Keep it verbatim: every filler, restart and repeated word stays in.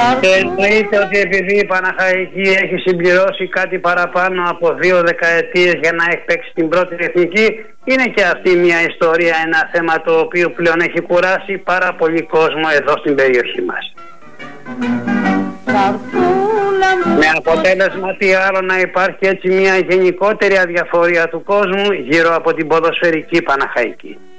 Και εννοείται ότι επειδή η Παναχαϊκή έχει συμπληρώσει κάτι παραπάνω από δύο δεκαετίες για να έχει παίξει την πρώτη εθνική, είναι και αυτή μια ιστορία, ένα θέμα το οποίο πλέον έχει κουράσει πάρα πολύ κόσμο εδώ στην περιοχή μας. Με αποτέλεσμα τι άλλο να υπάρχει έτσι μια γενικότερη αδιαφορία του κόσμου γύρω από την ποδοσφαιρική Παναχαϊκή.